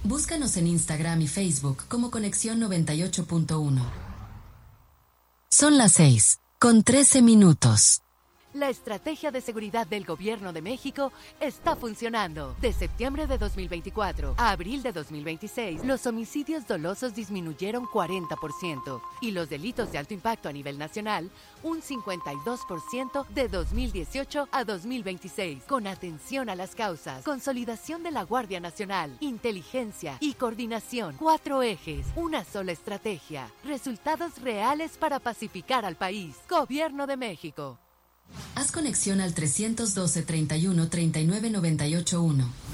Búscanos en Instagram y Facebook como Conexión 98.1. Son las 6:13. La estrategia de seguridad del Gobierno de México está funcionando. De septiembre de 2024 a abril de 2026, los homicidios dolosos disminuyeron 40% y los delitos de alto impacto a nivel nacional un 52% de 2018 a 2026. Con atención a las causas, consolidación de la Guardia Nacional, inteligencia y coordinación. 4 ejes, una sola estrategia. Resultados reales para pacificar al país. Gobierno de México. Haz conexión al 312 31 39 98 1.